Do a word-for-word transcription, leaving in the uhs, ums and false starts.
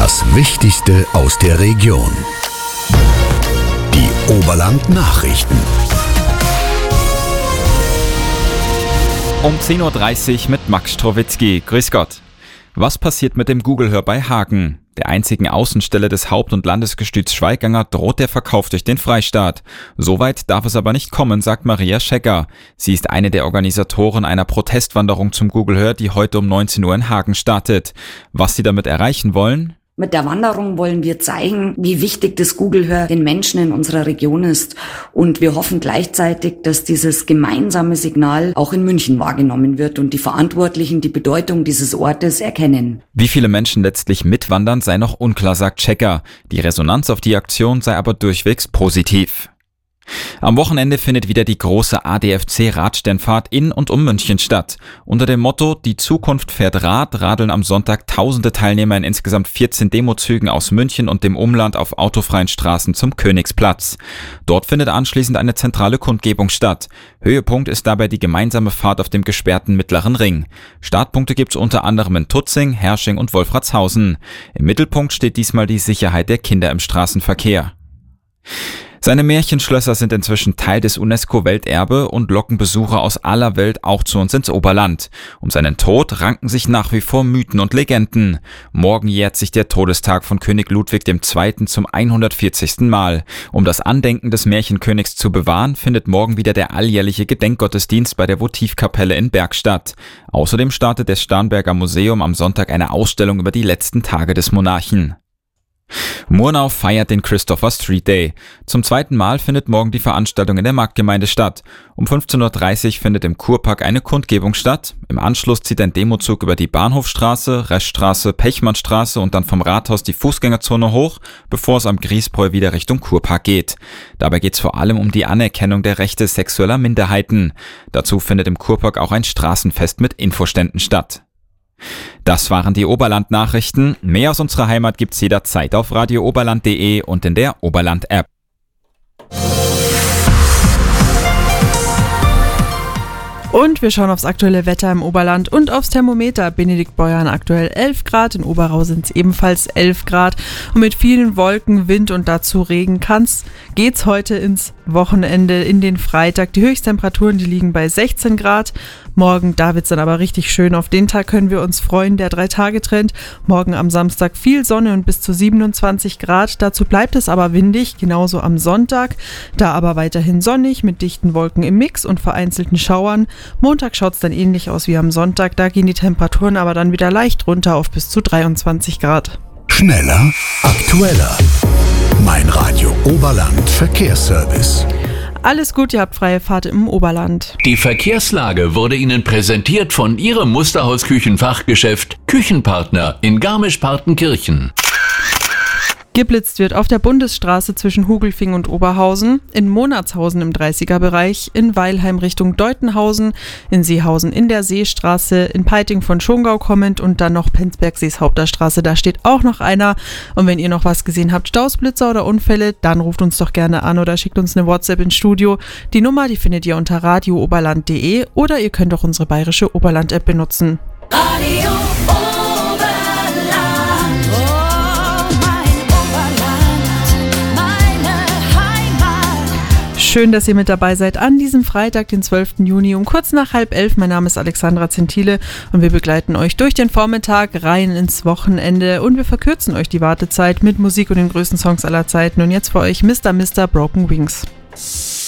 Das Wichtigste aus der Region. Die Oberland-Nachrichten. Um zehn Uhr dreißig mit Max Strowitzki. Grüß Gott. Was passiert mit dem Google-Hör bei Hagen? Der einzigen Außenstelle des Haupt- und Landesgestüts Schweiganger droht der Verkauf durch den Freistaat. Soweit darf es aber nicht kommen, sagt Maria Schecker. Sie ist eine der Organisatoren einer Protestwanderung zum Google-Hör, die heute um neunzehn Uhr in Hagen startet. Was sie damit erreichen wollen? Mit der Wanderung wollen wir zeigen, wie wichtig das Google-Hör den Menschen in unserer Region ist. Und wir hoffen gleichzeitig, dass dieses gemeinsame Signal auch in München wahrgenommen wird und die Verantwortlichen die Bedeutung dieses Ortes erkennen. Wie viele Menschen letztlich mitwandern, sei noch unklar, sagt Schecker. Die Resonanz auf die Aktion sei aber durchwegs positiv. Am Wochenende findet wieder die große A D F C-Radsternfahrt in und um München statt. Unter dem Motto "Die Zukunft fährt Rad" radeln am Sonntag tausende Teilnehmer in insgesamt vierzehn Demozügen aus München und dem Umland auf autofreien Straßen zum Königsplatz. Dort findet anschließend eine zentrale Kundgebung statt. Höhepunkt ist dabei die gemeinsame Fahrt auf dem gesperrten Mittleren Ring. Startpunkte gibt's unter anderem in Tutzing, Herrsching und Wolfratshausen. Im Mittelpunkt steht diesmal die Sicherheit der Kinder im Straßenverkehr. Seine Märchenschlösser sind inzwischen Teil des UNESCO-Welterbe und locken Besucher aus aller Welt auch zu uns ins Oberland. Um seinen Tod ranken sich nach wie vor Mythen und Legenden. Morgen jährt sich der Todestag von König Ludwig der Zweite zum hundertvierzigsten Mal. Um das Andenken des Märchenkönigs zu bewahren, findet morgen wieder der alljährliche Gedenkgottesdienst bei der Votivkapelle in Berg statt. Außerdem startet das Starnberger Museum am Sonntag eine Ausstellung über die letzten Tage des Monarchen. Murnau feiert den Christopher Street Day. Zum zweiten Mal findet morgen die Veranstaltung in der Marktgemeinde statt. Um fünfzehn Uhr dreißig findet im Kurpark eine Kundgebung statt. Im Anschluss zieht ein Demozug über die Bahnhofstraße, Reschstraße, Pechmannstraße und dann vom Rathaus die Fußgängerzone hoch, bevor es am Griesbräu wieder Richtung Kurpark geht. Dabei geht es vor allem um die Anerkennung der Rechte sexueller Minderheiten. Dazu findet im Kurpark auch ein Straßenfest mit Infoständen statt. Das waren die Oberland-Nachrichten. Mehr aus unserer Heimat gibt's jederzeit auf radio oberland punkt de und in der Oberland-App. Und wir schauen aufs aktuelle Wetter im Oberland und aufs Thermometer. Benedikt Beuern aktuell elf Grad, in Oberau sind es ebenfalls elf Grad. Und mit vielen Wolken, Wind und dazu Regen kann's, geht's heute ins Wochenende, in den Freitag. Die Höchsttemperaturen, die liegen bei sechzehn Grad. Morgen, da wird's dann aber richtig schön. Auf den Tag können wir uns freuen, der Drei-Tage-Trend. Morgen am Samstag viel Sonne und bis zu siebenundzwanzig Grad. Dazu bleibt es aber windig, genauso am Sonntag. Da aber weiterhin sonnig mit dichten Wolken im Mix und vereinzelten Schauern. Montag schaut es dann ähnlich aus wie am Sonntag, da gehen die Temperaturen aber dann wieder leicht runter auf bis zu dreiundzwanzig Grad. Schneller, aktueller. Mein Radio Oberland Verkehrsservice. Alles gut, ihr habt freie Fahrt im Oberland. Die Verkehrslage wurde Ihnen präsentiert von Ihrem Musterhaus-Küchenfachgeschäft Küchenpartner in Garmisch-Partenkirchen. Geblitzt wird auf der Bundesstraße zwischen Hugelfing und Oberhausen, in Monatshausen im dreißiger-Bereich, in Weilheim Richtung Deutenhausen, in Seehausen in der Seestraße, in Peiting von Schongau kommend und dann noch Penzberg-Seeshaupterstraße, da steht auch noch einer. Und wenn ihr noch was gesehen habt, Staus, Blitzer oder Unfälle, dann ruft uns doch gerne an oder schickt uns eine WhatsApp ins Studio. Die Nummer, die findet ihr unter radio oberland punkt de oder ihr könnt auch unsere bayerische Oberland-App benutzen. Radio Schön, dass ihr mit dabei seid an diesem Freitag, den zwölften Juni um kurz nach halb elf. Mein Name ist Alexandra Zentile und wir begleiten euch durch den Vormittag rein ins Wochenende und wir verkürzen euch die Wartezeit mit Musik und den größten Songs aller Zeiten. Und jetzt für euch Mister Mister Broken Wings.